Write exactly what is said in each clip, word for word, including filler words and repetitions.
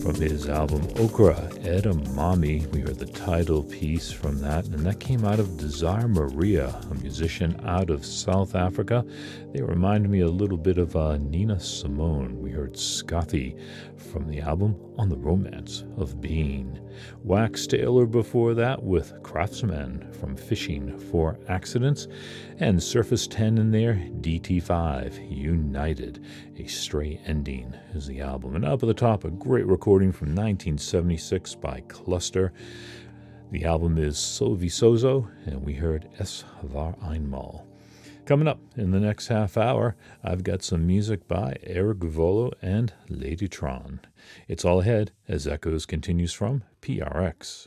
From his album Okra Edamame, we heard the title piece from that, and that came out of Desire Maria, a musician out of South Africa. They remind me a little bit of uh, Nina Simone. We heard Scotty from the album On the Romance of Being. Wax Taylor before that with Craftsman from Fishing for Accidents, and Surface ten in there, D T five, United. A Stray Ending is the album. And up at the top, a great recording from nineteen seventy-six by Cluster. The album is Sovisozo, and we heard Es war einmal. Coming up in the next half hour, I've got some music by Eric Volo and Ladytron. It's all ahead as Echoes continues from P R X.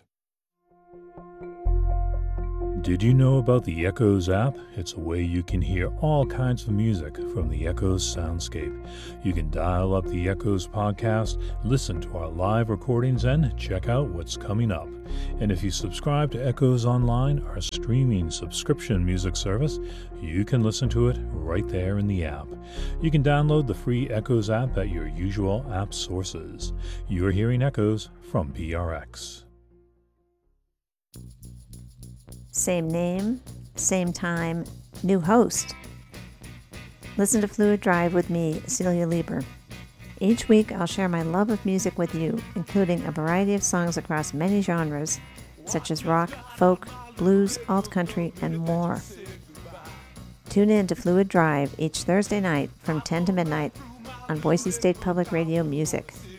Did you know about the Echoes app? It's a way you can hear all kinds of music from the Echoes soundscape. You can dial up the Echoes podcast, listen to our live recordings, and check out what's coming up. And if you subscribe to Echoes Online, our streaming subscription music service, you can listen to it right there in the app. You can download the free Echoes app at your usual app sources. You're hearing Echoes from P R X. Same name, same time, new host. Listen to Fluid Drive with me, Celia Lieber. Each week I'll share my love of music with you, including a variety of songs across many genres, such as rock, folk, blues, alt country, and more. Tune in to Fluid Drive each Thursday night from ten to midnight on Boise State Public Radio Music.